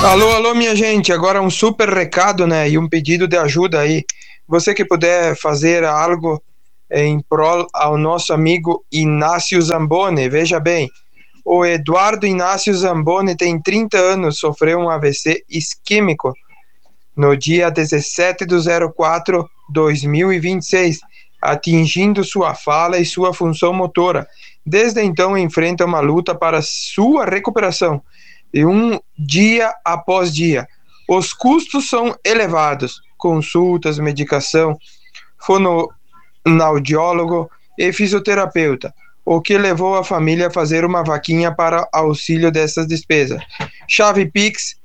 Alô, alô, minha gente, agora um super recado, né, e um pedido de ajuda aí. Você que puder fazer algo em prol ao nosso amigo Inácio Zamboni, veja bem, o Eduardo Inácio Zamboni tem 30 anos, sofreu um AVC isquêmico no dia 17/04/2026, atingindo sua fala e sua função motora. Desde então enfrenta uma luta para sua recuperação, e um dia após dia. Os custos são elevados, consultas, medicação, fonoaudiólogo e fisioterapeuta, o que levou a família a fazer uma vaquinha para auxílio dessas despesas. Chave Pix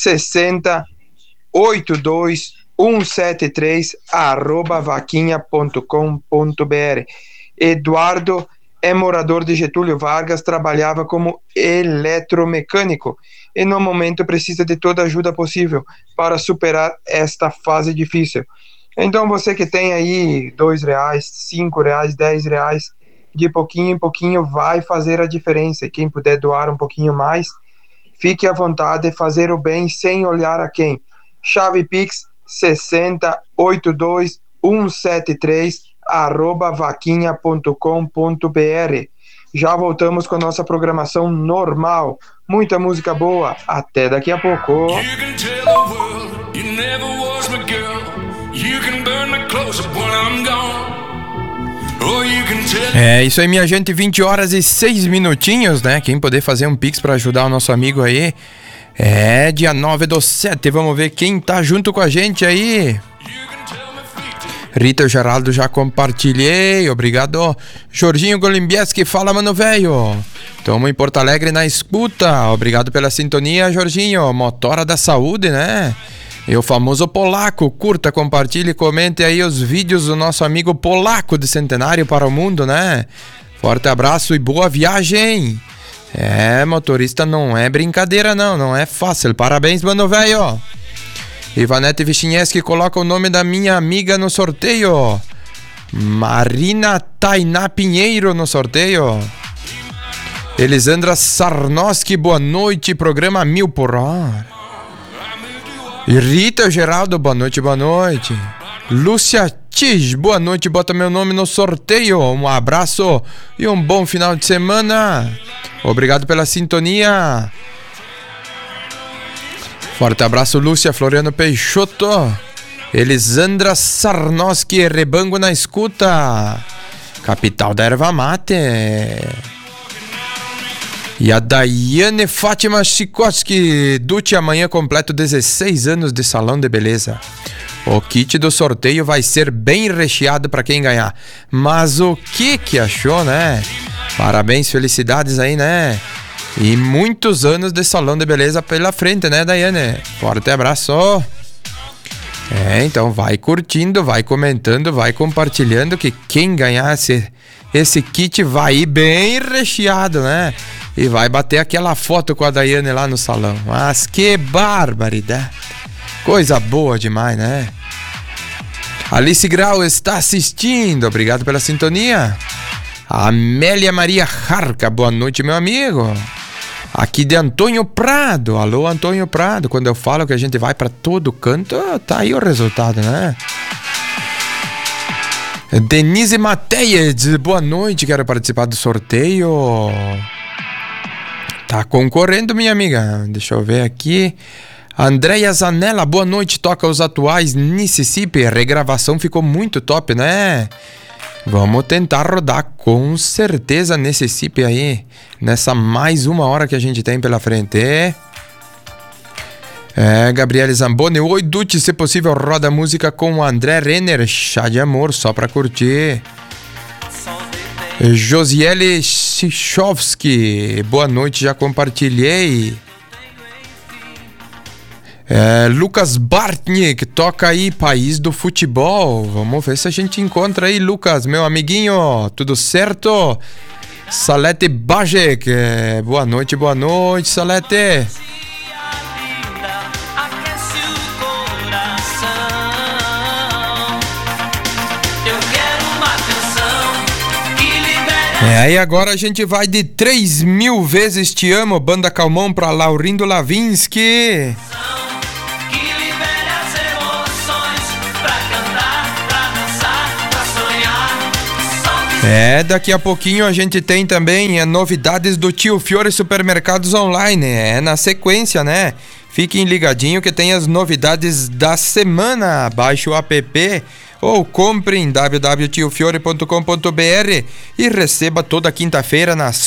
6082173@vaquinha.com.br. Eduardo é morador de Getúlio Vargas, trabalhava como eletromecânico e no momento precisa de toda a ajuda possível para superar esta fase difícil. Então você que tem aí R$2, R$5, R$10, de pouquinho em pouquinho vai fazer a diferença. E quem puder doar um pouquinho mais, fique à vontade de fazer o bem sem olhar a quem. Chave Pix 6082173@vaquinha.com.br. Já voltamos com a nossa programação normal. Muita música boa. Até daqui a pouco. É isso aí, minha gente, 20 horas e 6 minutinhos, né? Quem puder fazer um pix pra ajudar o nosso amigo aí. É dia 9/7, vamos ver quem tá junto com a gente aí. Rita Geraldo, já compartilhei, obrigado. Jorginho Golimbieski, fala, mano velho. Tamo em Porto Alegre na escuta, obrigado pela sintonia, Jorginho. Motora da saúde, né? E o famoso polaco, curta, compartilhe, comente aí os vídeos do nosso amigo polaco de Centenário para o mundo, né? Forte abraço e boa viagem. É, motorista não é brincadeira não é fácil. Parabéns, mano velho. Ivanete Vichineski coloca o nome da minha amiga no sorteio. Marina Tainá Pinheiro no sorteio. Elisandra Sarnoski, boa noite, programa 1000 por hora. E Rita Geraldo, boa noite, boa noite. Lúcia Tis, boa noite, bota meu nome no sorteio. Um abraço e um bom final de semana. Obrigado pela sintonia. Forte abraço, Lúcia. Floriano Peixoto, Elisandra Sarnoski, Rebango na escuta, capital da erva mate. E a Daiane Fátima Chikoski, Dutti, amanhã completo 16 anos de salão de beleza. O kit do sorteio vai ser bem recheado para quem ganhar. Mas o que achou, né? Parabéns, felicidades aí, né? E muitos anos de salão de beleza pela frente, né, Daiane? Forte abraço. Então vai curtindo, vai comentando, vai compartilhando, que quem ganhar esse kit vai ir bem recheado, né? E vai bater aquela foto com a Daiane lá no salão. Mas que barbaridade. Coisa boa demais, né? Alice Grau está assistindo, obrigado pela sintonia. Amélia Maria Harca, boa noite, meu amigo. Aqui de Antônio Prado, alô Antônio Prado. Quando eu falo que a gente vai pra todo canto, tá aí o resultado, né? Denise Mateias, boa noite, quero participar do sorteio. Tá concorrendo, minha amiga, deixa eu ver aqui. Andréia Zanella, boa noite, toca os atuais Mississippi, a regravação ficou muito top, né? Vamos tentar rodar com certeza nesse CIP aí, nessa mais uma hora que a gente tem pela frente. Gabriele Zamboni, oi Dutti, se possível roda música com o André Renner, Chá de Amor, só pra curtir. Josiele Sichovski, boa noite, já compartilhei. Lucas Bartnik, toca aí País do Futebol. Vamos ver se a gente encontra aí, Lucas, meu amiguinho, tudo certo? Salete Bajek, boa noite, Salete. Aí agora a gente vai de 3.000 vezes te amo, Banda Calmon, pra Laurindo Lavinsky. Daqui a pouquinho a gente tem também novidades do Tio Fiore Supermercados Online. Na sequência, né? Fiquem ligadinho que tem as novidades da semana. Baixe o app ou compre em www.tiofiore.com.br e receba toda quinta-feira nas